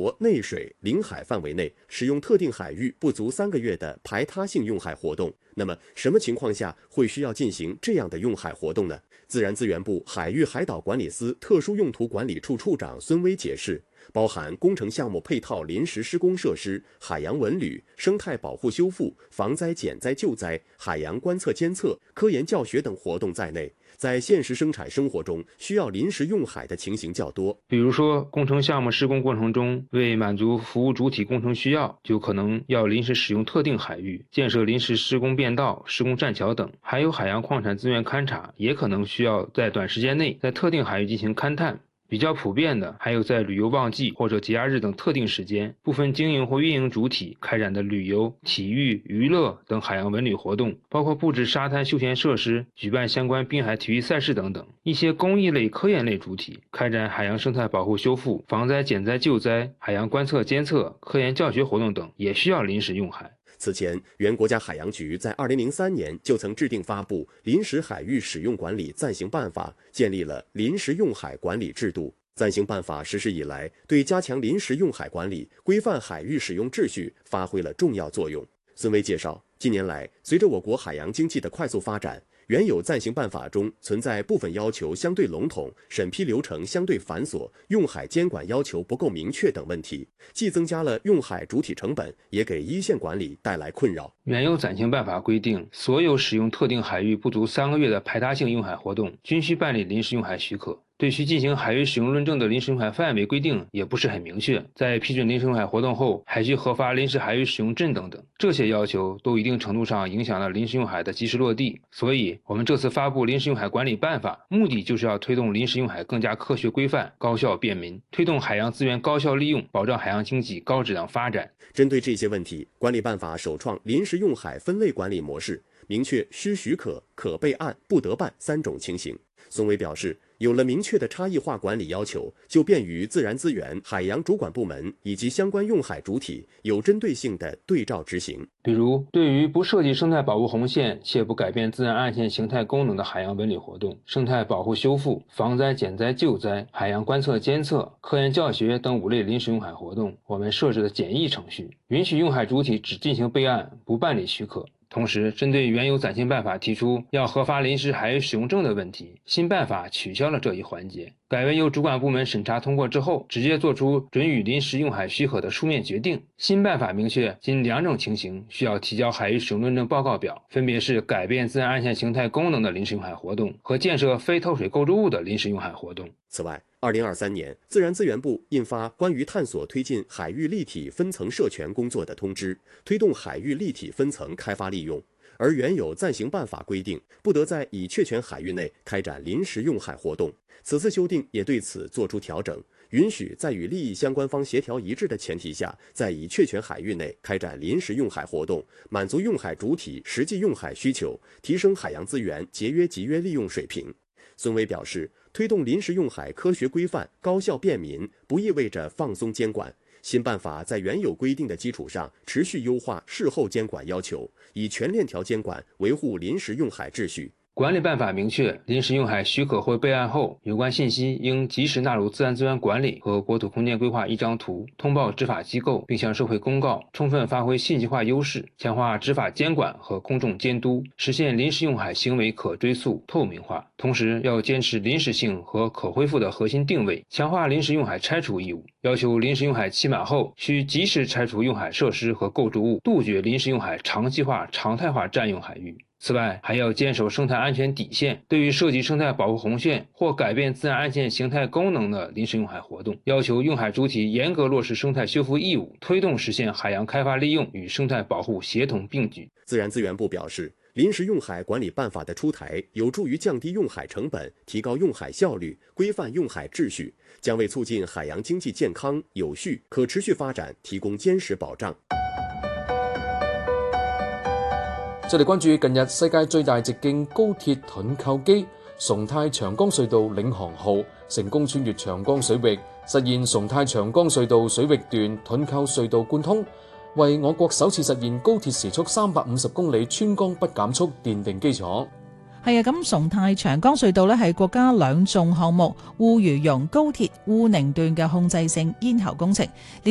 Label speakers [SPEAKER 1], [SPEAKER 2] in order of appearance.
[SPEAKER 1] 国内水、领海范围内使用特定海域不足3个月的排他性用海活动。那么，什么情况下会需要进行这样的用海活动呢？自然资源部海域海岛管理司特殊用途管理处处长孙威解释，包含工程项目配套临时施工设施、海洋文旅、生态保护修复、防灾减灾救灾、海洋观测监测、科研教学等活动在内，在现实生产生活中需要临时用海的情形较多。
[SPEAKER 2] 比如说，工程项目施工过程中，为满足服务主体工程需要，就可能要临时使用特定海域，建设临时施工便道、施工栈桥等。还有海洋矿产资源勘察，也可能需要在短时间内在特定海域进行勘探。比较普遍的，还有在旅游旺季或者节假日等特定时间，部分经营或运营主体开展的旅游、体育、娱乐等海洋文旅活动，包括布置沙滩休闲设施、举办相关滨海体育赛事等等。一些公益类、科研类主体开展海洋生态保护修复、防灾减灾救灾、海洋观测监测、科研教学活动等，也需要临时用海。
[SPEAKER 1] 此前，原国家海洋局在2003年就曾制定发布《临时海域使用管理暂行办法》，建立了临时用海管理制度。暂行办法实施以来，对加强临时用海管理、规范海域使用秩序发挥了重要作用。孙威介绍，近年来，随着我国海洋经济的快速发展，原有暂行办法中存在部分要求相对笼统、审批流程相对繁琐、用海监管要求不够明确等问题，既增加了用海主体成本，也给一线管理带来困扰。
[SPEAKER 2] 原有暂行办法规定，所有使用特定海域不足3个月的排他性用海活动，均需办理临时用海许可。对需进行海域使用论证的临时用海范围规定也不是很明确，在批准临时用海活动后，还需核发临时海域使用证等等，这些要求都一定程度上影响了临时用海的及时落地。所以，我们这次发布临时用海管理办法，目的就是要推动临时用海更加科学规范、高效便民，推动海洋资源高效利用，保障海洋经济高质量发展。
[SPEAKER 1] 针对这些问题，管理办法首创临时用海分类管理模式，明确需许可、可备案、不得办3种情形。孙威表示，有了明确的差异化管理要求，就便于自然资源、海洋主管部门以及相关用海主体有针对性的对照执行。
[SPEAKER 2] 比如，对于不涉及生态保护红线且不改变自然岸线形态功能的海洋文旅活动、生态保护修复、防灾减灾救灾、海洋观测监测、科研教学等5类临时用海活动，我们设置了简易程序，允许用海主体只进行备案，不办理许可。同时，针对原有暂行办法提出要核发临时海域使用证的问题，新办法取消了这一环节，改为由主管部门审查通过之后，直接作出准予临时用海许可的书面决定。新办法明确，仅2种情形需要提交海域使用论证报告表，分别是改变自然岸线形态功能的临时用海活动和建设非透水构筑物的临时用海活动。
[SPEAKER 1] 此外，2023年，自然资源部印发《关于探索推进海域立体分层授权工作的通知》，推动海域立体分层开发利用。而原有暂行办法规定，不得在已确权海域内开展临时用海活动。此次修订也对此作出调整，允许在与利益相关方协调一致的前提下，在已确权海域内开展临时用海活动，满足用海主体实际用海需求，提升海洋资源节约集约利用水平。孙威表示，推动临时用海科学规范、高效便民，不意味着放松监管。新办法在原有规定的基础上，持续优化事后监管要求，以全链条监管维护临时用海秩序。
[SPEAKER 2] 管理办法明确，临时用海许可或备案后，有关信息应及时纳入自然资源管理和国土空间规划1张图，通报执法机构，并向社会公告，充分发挥信息化优势，强化执法监管和公众监督，实现临时用海行为可追溯、透明化。同时，要坚持临时性和可恢复的核心定位，强化临时用海拆除义务，要求临时用海期满后需及时拆除用海设施和构筑物，杜绝临时用海长期化、常态化占用海域。此外，还要坚守生态安全底线，对于涉及生态保护红线或改变自然岸线形态功能的临时用海活动，要求用海主体严格落实生态修复义务，推动实现海洋开发利用与生态保护协同并举。
[SPEAKER 1] 自然资源部表示，临时用海管理办法的出台，有助于降低用海成本，提高用海效率，规范用海秩序，将为促进海洋经济健康、有序、可持续发展提供坚实保障。
[SPEAKER 3] 再嚟關注近日世界最大直徑高鐵盾構機崇泰長江隧道領航號成功穿越長江水域，實現崇泰長江隧道水域段盾構隧道貫通，為我國首次實現高鐵時速350公里穿江不減速奠定基礎。
[SPEAKER 4] 係啊，咁崇泰長江隧道咧係國家兩重項目滬渝蓉高鐵滬寧段嘅控制性咽喉工程。